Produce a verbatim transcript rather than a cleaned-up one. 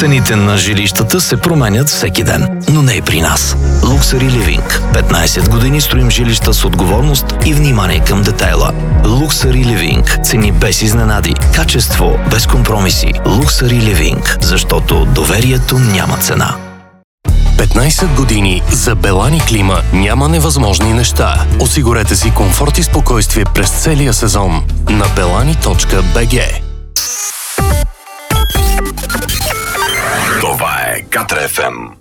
Цените на жилищата се променят всеки ден, но не и при нас. Luxury Living. петнайсет години строим жилища с отговорност и внимание към детайла. Luxury Living. Цени без изненади. Качество без компромиси. Luxury Living. Защото доверието няма цена. петнайсет години за Белани Клима няма невъзможни неща. Осигурете си комфорт и спокойствие през целия сезон на белани точка би джи. Това е Катра еф ем.